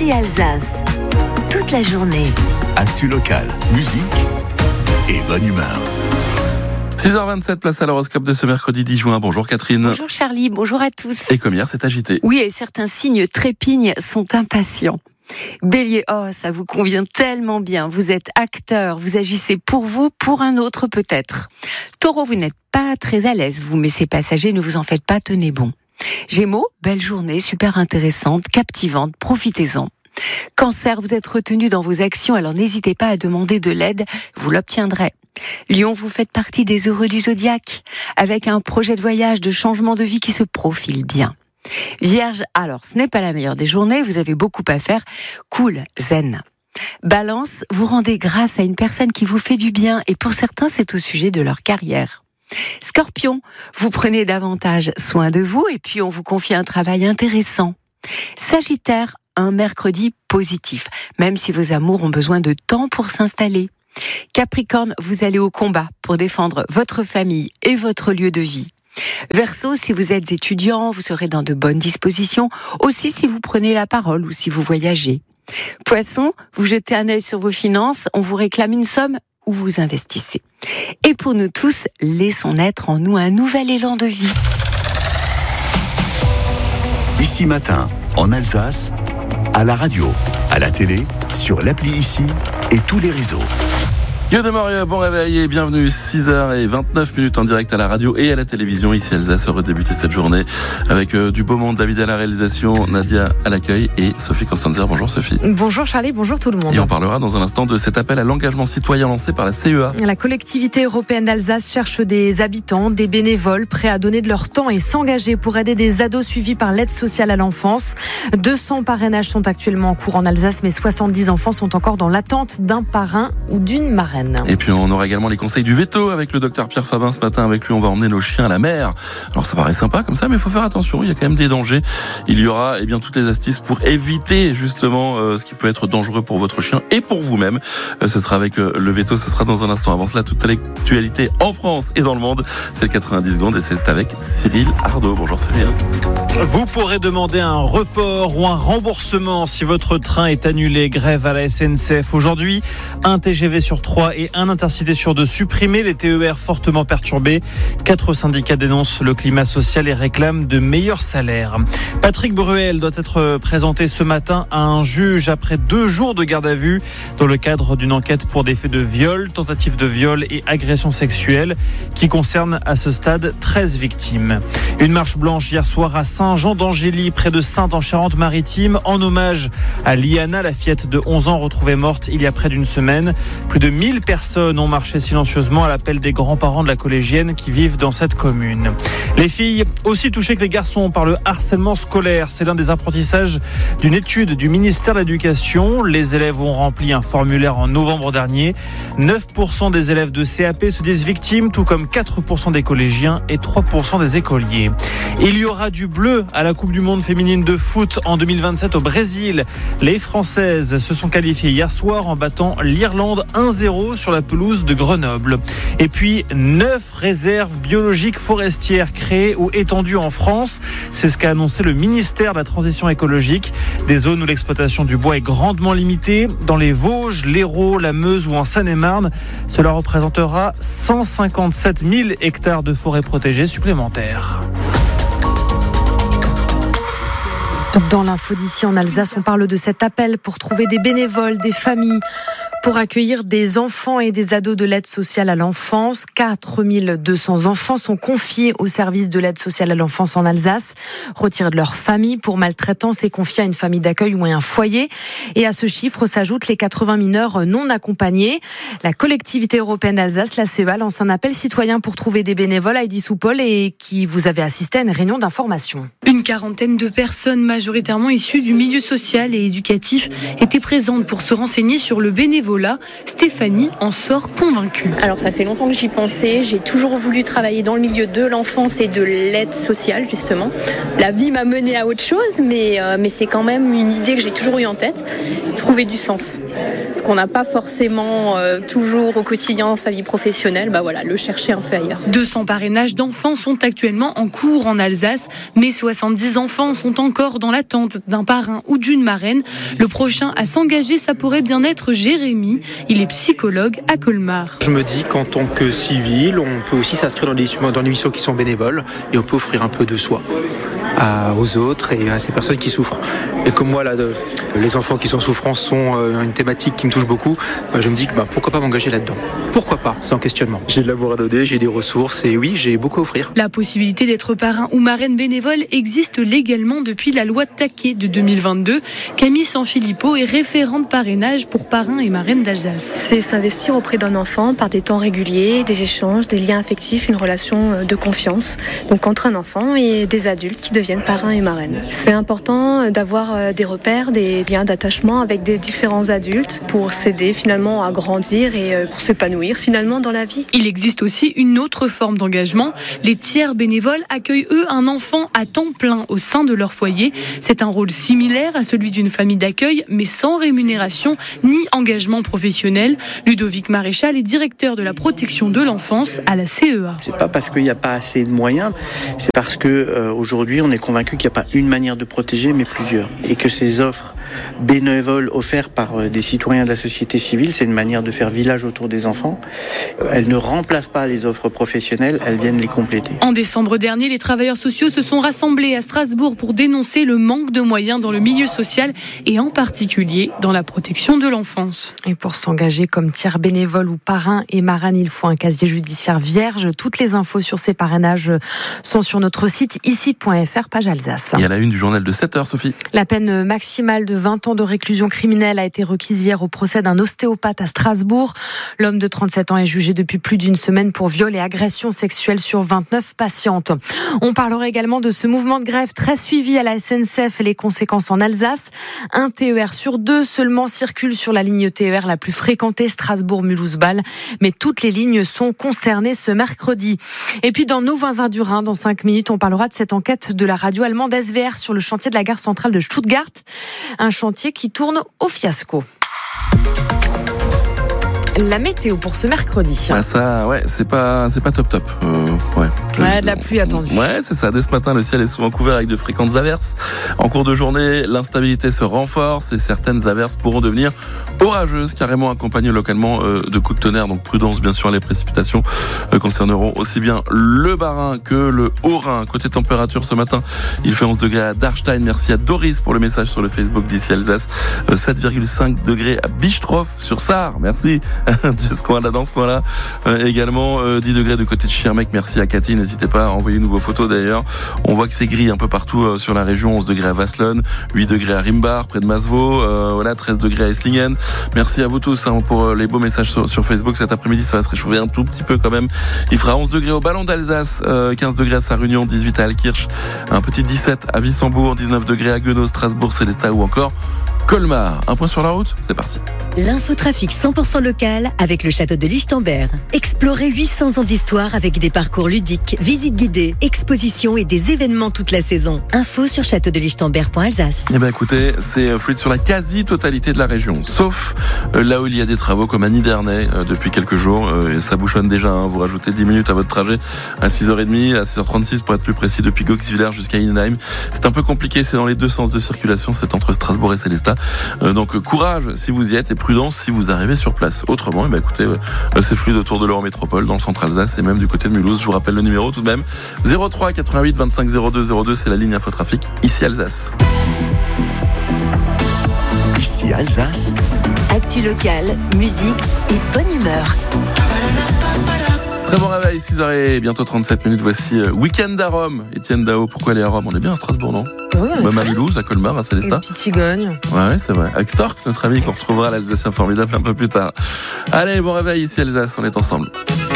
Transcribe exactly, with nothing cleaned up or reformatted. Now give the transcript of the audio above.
Ici Alsace. Toute la journée. Actu locale, musique et bonne humeur. six heures vingt-sept, place à l'horoscope de ce mercredi dix juin. Bonjour Catherine. Bonjour Charlie, bonjour à tous. Et comme hier, c'est agité. Oui, et certains signes trépignent sont impatients. Bélier, oh, ça vous convient tellement bien. Vous êtes acteur, vous agissez pour vous, pour un autre peut-être. Taureau, vous n'êtes pas très à l'aise, vous, mais ces passagers, ne vous en faites pas, tenez bon. Gémeaux, belle journée, super intéressante, captivante, profitez-en. Cancer, vous êtes retenu dans vos actions, alors n'hésitez pas à demander de l'aide, vous l'obtiendrez. Lion, vous faites partie des heureux du zodiaque, avec un projet de voyage, de changement de vie qui se profile bien. Vierge, alors ce n'est pas la meilleure des journées, vous avez beaucoup à faire, cool, zen. Balance, vous rendez grâce à une personne qui vous fait du bien, et pour certains c'est au sujet de leur carrière. Scorpion, vous prenez davantage soin de vous, et puis on vous confie un travail intéressant. Sagittaire, un mercredi positif, même si vos amours ont besoin de temps pour s'installer. Capricorne, vous allez au combat pour défendre votre famille et votre lieu de vie. Verseau, si vous êtes étudiant, vous serez dans de bonnes dispositions, aussi si vous prenez la parole ou si vous voyagez. Poisson, vous jetez un œil sur vos finances, on vous réclame une somme ou vous investissez. Et pour nous tous, laissons naître en nous un nouvel élan de vie. Ici Matin, en Alsace, à la radio, à la télé, sur l'appli Ici et tous les réseaux. Guillaume de Maurieux, bon réveil et bienvenue. six heures vingt-neuf minutes en direct à la radio et à la télévision. Ici Alsace, heureux de débuter cette journée avec euh, du beau monde. David à la réalisation, Nadia à l'accueil et Sophie Constanzer. Bonjour Sophie. Bonjour Charlie, bonjour tout le monde. Et on parlera dans un instant de cet appel à l'engagement citoyen lancé par la C E A. La collectivité européenne d'Alsace cherche des habitants, des bénévoles prêts à donner de leur temps et s'engager pour aider des ados suivis par l'aide sociale à l'enfance. deux cents parrainages sont actuellement en cours en Alsace, mais soixante-dix enfants sont encore dans l'attente d'un parrain ou d'une marraine. Et puis on aura également les conseils du veto avec le docteur Pierre Fabin ce matin. Avec lui, on va emmener nos chiens à la mer. Alors ça paraît sympa comme ça, mais il faut faire attention. Il y a quand même des dangers. Il y aura eh bien toutes les astuces pour éviter justement euh, ce qui peut être dangereux pour votre chien et pour vous-même. Euh, ce sera avec euh, le veto. Ce sera dans un instant. Avant cela, toute l'actualité en France et dans le monde. C'est le quatre-vingt-dix secondes et c'est avec Cyril Ardo. Bonjour Cyril. Vous pourrez demander un report ou un remboursement si votre train est annulé. Grève à la S N C F aujourd'hui. Un T G V sur trois et un Intercité sur deux supprimés. Les T E R fortement perturbés. Quatre syndicats dénoncent le climat social et réclament de meilleurs salaires. Patrick Bruel doit être présenté ce matin à un juge après deux jours de garde à vue dans le cadre d'une enquête pour des faits de viol, tentative de viol et agression sexuelle qui concerne à ce stade treize victimes. Une marche blanche hier soir à Saint-Jean-d'Angély, près de Saintes en Charente-Maritime, en hommage à Liana, la fillette de onze ans retrouvée morte il y a près d'une semaine. Plus de mille personnes ont marché silencieusement à l'appel des grands-parents de la collégienne qui vivent dans cette commune. Les filles aussi touchées que les garçons par le harcèlement scolaire. C'est l'un des apprentissages d'une étude du ministère de l'Éducation. Les élèves ont rempli un formulaire en novembre dernier. neuf pour cent des élèves de C A P se disent victimes, tout comme quatre pour cent des collégiens et trois pour cent des écoliers. Il y aura du bleu à la Coupe du Monde féminine de foot en deux mille vingt-sept au Brésil. Les Françaises se sont qualifiées hier soir en battant l'Irlande un zéro sur la pelouse de Grenoble. Et puis, neuf réserves biologiques forestières créées ou étendues en France. C'est ce qu'a annoncé le ministère de la Transition écologique. Des zones où l'exploitation du bois est grandement limitée. Dans les Vosges, l'Hérault, la Meuse ou en Seine-et-Marne, cela représentera cent cinquante-sept mille hectares de forêts protégées supplémentaires. Dans l'info d'ici en Alsace, on parle de cet appel pour trouver des bénévoles, des familles, pour accueillir des enfants et des ados de l'aide sociale à l'enfance. quatre mille deux cents enfants sont confiés au service de l'aide sociale à l'enfance en Alsace, retirés de leur famille pour maltraitance et confiés à une famille d'accueil ou à un foyer. Et à ce chiffre s'ajoutent les quatre-vingts mineurs non accompagnés. La collectivité européenne d'Alsace, la C E A, lance un appel citoyen pour trouver des bénévoles à Heidi-Soupol et qui vous avez assisté à une réunion d'information. Une quarantaine de personnes majoritairement issues du milieu social et éducatif étaient présentes pour se renseigner sur le bénévolat bénévolat. Stéphanie en sort convaincue. Alors ça fait longtemps que j'y pensais, j'ai toujours voulu travailler dans le milieu de l'enfance et de l'aide sociale justement. La vie m'a menée à autre chose, mais, euh, mais c'est quand même une idée que j'ai toujours eue en tête, trouver du sens. Ce qu'on n'a pas forcément euh, toujours au quotidien dans sa vie professionnelle, bah voilà, le chercher un peu ailleurs. deux cents parrainages d'enfants sont actuellement en cours en Alsace, mais soixante-dix enfants sont encore dans l'attente d'un parrain ou d'une marraine. Le prochain à s'engager, ça pourrait bien être Jérémy. Il est psychologue à Colmar. Je me dis qu'en tant que civil, on peut aussi s'inscrire dans des, dans des missions qui sont bénévoles et on peut offrir un peu de soi à, aux autres et à ces personnes qui souffrent. Et comme moi, là, de, les enfants qui sont en souffrance sont euh, une thématique qui me touche beaucoup, bah, je me dis que bah, pourquoi pas m'engager là-dedans. Pourquoi pas, c'est en questionnement. J'ai de l'amour à donner, j'ai des ressources et oui, j'ai beaucoup à offrir. La possibilité d'être parrain ou marraine bénévole existe légalement depuis la loi Taquet de deux mille vingt-deux. Camille Sanfilippo est référente parrainage pour parrains et marraines d'Alsace. C'est s'investir auprès d'un enfant par des temps réguliers, des échanges, des liens affectifs, une relation de confiance. Donc entre un enfant et des adultes qui deviennent parrains et marraines. C'est important d'avoir des repères, des liens d'attachement avec des différents adultes pour s'aider finalement à grandir et pour s'épanouir finalement dans la vie. Il existe aussi une autre forme d'engagement. Les tiers bénévoles accueillent eux un enfant à temps plein au sein de leur foyer. C'est un rôle similaire à celui d'une famille d'accueil, mais sans rémunération ni engagement professionnel. Ludovic Maréchal est directeur de la protection de l'enfance à la C E A. C'est pas parce qu'il n'y a pas assez de moyens, c'est parce que euh, aujourd'hui on est convaincu qu'il n'y a pas une manière de protéger, mais plusieurs, et que ces offres bénévoles offertes par euh, des citoyens de la société civile, c'est une manière de faire village autour des enfants. Elles ne remplacent pas les offres professionnelles, elles viennent les compléter. En décembre dernier, les travailleurs sociaux se sont rassemblés à Strasbourg pour dénoncer le manque de moyens dans le milieu social et en particulier dans la protection de l'enfance. Et pour s'engager comme tiers bénévole ou parrain et marraine, il faut un casier judiciaire vierge. Toutes les infos sur ces parrainages sont sur notre site ici point f r, page Alsace. Et à la une du journal de sept heures, Sophie. La peine maximale de vingt ans de réclusion criminelle a été requise hier au procès d'un ostéopathe à Strasbourg. L'homme de trente-sept ans est jugé depuis plus d'une semaine pour viol et agression sexuelle sur vingt-neuf patientes. On parlera également de ce mouvement de grève très suivi à la S N C F et les conséquences en Alsace. Un T E R sur deux seulement circule sur la ligne T E R la plus fréquentée, Strasbourg-Mulhouse-Bâle. Mais toutes les lignes sont concernées ce mercredi. Et puis dans nos voisins du Rhin, dans cinq minutes, on parlera de cette enquête de la radio allemande S V R sur le chantier de la gare centrale de Stuttgart. Un chantier qui tourne au fiasco. La météo pour ce mercredi. Ah ça, ouais, c'est pas, c'est pas top top. Euh, ouais. Ouais, de la pluie attendue. Ouais, c'est ça. Dès ce matin, le ciel est souvent couvert avec de fréquentes averses. En cours de journée, l'instabilité se renforce et certaines averses pourront devenir orageuses, carrément accompagnées localement euh, de coups de tonnerre. Donc prudence, bien sûr, les précipitations euh, concerneront aussi bien le Bas-Rhin que le Haut-Rhin. Côté température, ce matin, il fait onze degrés à Darstein. Merci à Doris pour le message sur le Facebook d'ici Alsace. Euh, sept virgule cinq degrés à Bischtroff sur Sarre. Merci. De ce coin-là, dans ce coin-là. Euh, également, euh, dix degrés de côté de Schirmeck. Merci à Cathy. N'hésitez pas à envoyer une nouvelle photo d'ailleurs. On voit que c'est gris un peu partout euh, sur la région. onze degrés à Wasselonne, huit degrés à Rimbach, près de Masvaux, euh, voilà, treize degrés à Esslingen. Merci à vous tous hein, pour euh, les beaux messages sur, sur Facebook. Cet après-midi, ça va se réchauffer un tout petit peu quand même. Il fera onze degrés au Ballon d'Alsace, euh, quinze degrés à Sarre-Union, dix-huit à Alkirch, un petit dix-sept à Wissembourg, dix-neuf degrés à Guenau, Strasbourg, Célestat ou encore Colmar. Un point sur la route, c'est parti. L'infotrafic cent pour cent local avec le château de Lichtenberg. Explorez huit cents ans d'histoire avec des parcours ludiques, visites guidées, expositions et des événements toute la saison. Info sur château de lichtenberg point alsace. Eh bien écoutez, c'est fluide sur la quasi-totalité de la région, sauf là où il y a des travaux comme à Nidernais euh, depuis quelques jours. Euh, et ça bouchonne déjà, hein. Vous rajoutez dix minutes à votre trajet à six heures trente, à six heures trente-six pour être plus précis, depuis Goxwiller jusqu'à Innheim. C'est un peu compliqué, c'est dans les deux sens de circulation, c'est entre Strasbourg et Célestat. Euh, donc courage si vous y êtes et prudence si vous arrivez sur place. Autrement, eh ben, écoutez, euh, c'est fluide autour de l'Eurométropole, dans le centre Alsace et même du côté de Mulhouse. Je vous rappelle le numéro tout de même, zéro trois quatre-vingt-huit vingt-cinq zéro deux zéro deux, c'est la ligne Infotrafic, ici Alsace. Ici Alsace. Actu locale, musique et bonne humeur. Très bon réveil, six heures bientôt trente-sept minutes. Voici euh, Week-end à Rome. Étienne Dao, pourquoi aller à Rome? On est bien à Strasbourg, non? Oui, même à Mulhouse, à Colmar, à Célestat. Et puis Tigogne. Ouais, c'est vrai. Avec Stork, notre ami qu'on retrouvera à l'Alsacien formidable un peu plus tard. Allez, bon réveil ici Alsace, on est ensemble.